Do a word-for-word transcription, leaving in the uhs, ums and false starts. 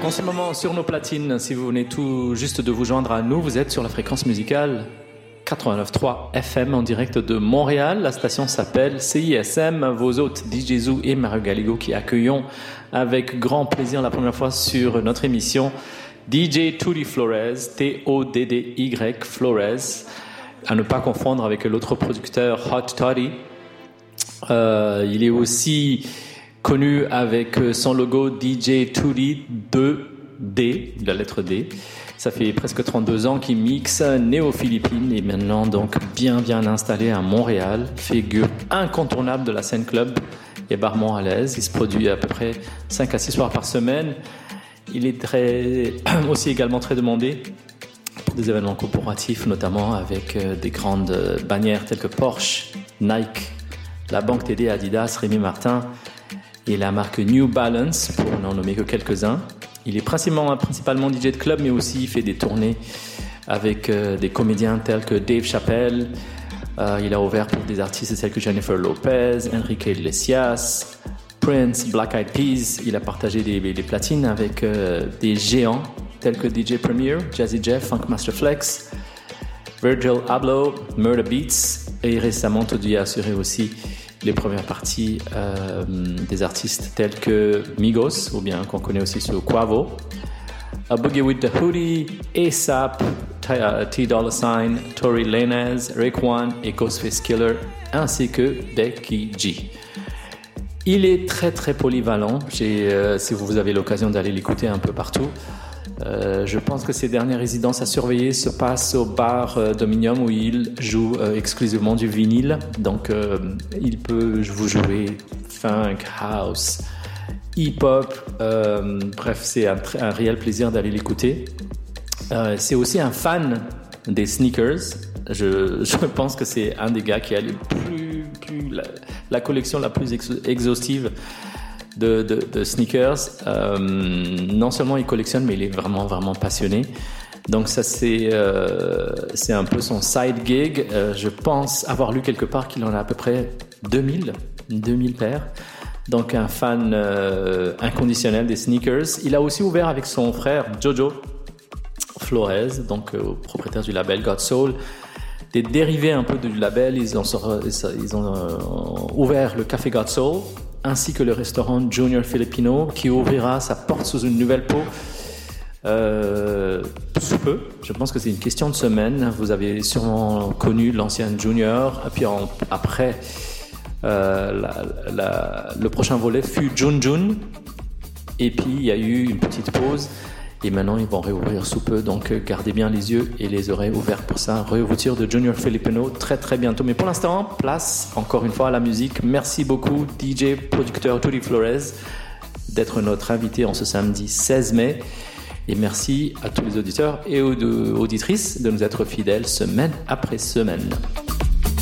En ce moment, sur nos platines, si vous venez tout juste de vous joindre à nous, vous êtes sur la fréquence musicale quatre-vingt-neuf virgule trois F M en direct de Montréal. La station s'appelle C I S M. Vos hôtes D J Zou et Mario Galigo qui accueillons avec grand plaisir la première fois sur notre émission D J Tudy Flores, T O D D Y Flores, à ne pas confondre avec l'autre producteur Hot Toddy. Euh, il est aussi connu avec son logo D J Tudy deux D, la lettre D. Ça fait presque trente-deux ans qu'il mixe, né aux Philippines et maintenant donc bien bien installé à Montréal, figure incontournable de la scène club et barman à l'aise. Il se produit à peu près cinq à six soirs par semaine. Il est très, aussi également très demandé pour des événements corporatifs, notamment avec des grandes bannières telles que Porsche, Nike, la Banque T D, Adidas, Rémi Martin et la marque New Balance, pour n'en nommer que quelques-uns. Il est principalement, principalement D J de club, mais aussi il fait des tournées avec euh, des comédiens tels que Dave Chappelle. Euh, il a ouvert pour des artistes tels que Jennifer Lopez, Enrique Iglesias, Prince, Black Eyed Peas. Il a partagé des, des platines avec euh, des géants tels que D J Premier, Jazzy Jeff, Funk Master Flex, Virgil Abloh, Murder Beats. Et récemment, Tudy a assuré aussi les premières parties euh, des artistes tels que Migos, ou bien qu'on connaît aussi sous Quavo, A Boogie with the Hoodie, A$AP, T Dolla Sign, Tory Lanez, Raekwon et Ghostface Killah, ainsi que Becky G. Il est très très polyvalent. J'ai, euh, si vous avez l'occasion d'aller l'écouter un peu partout, Euh, je pense que ses dernières résidences à surveiller se passent au bar euh, Dominium où il joue euh, exclusivement du vinyle. Donc euh, il peut vous jouer funk, house, hip-hop. Euh, bref, c'est un, un réel plaisir d'aller l'écouter. Euh, c'est aussi un fan des sneakers. Je, je pense que c'est un des gars qui a les plus, plus, la, la collection la plus ex- exhaustive De, de, de sneakers. Euh, non seulement il collectionne, mais il est vraiment vraiment passionné. Donc ça c'est euh, c'est un peu son side gig. Euh, je pense avoir lu quelque part qu'il en a à peu près deux mille paires. Donc un fan euh, inconditionnel des sneakers. Il a aussi ouvert avec son frère Jojo Flores, donc euh, propriétaire du label God Soul, des dérivés un peu du label. Ils ont ils ont euh, ouvert le Café God Soul, ainsi que le restaurant Junior Filipino qui ouvrira sa porte sous une nouvelle peau euh, sous peu. Je pense que c'est une question de semaine. Vous avez sûrement connu l'ancien Junior, et puis en, après euh, la, la, le prochain volet fut Jun Jun, et puis il y a eu une petite pause et maintenant ils vont réouvrir sous peu, donc gardez bien les yeux et les oreilles ouverts pour ça. Réouverture de Junior Filipino très très bientôt, mais pour l'instant place encore une fois à la musique. Merci beaucoup D J producteur Tudy Flores d'être notre invité en ce samedi seize mai, et merci à tous les auditeurs et aux auditrices de nous être fidèles semaine après semaine.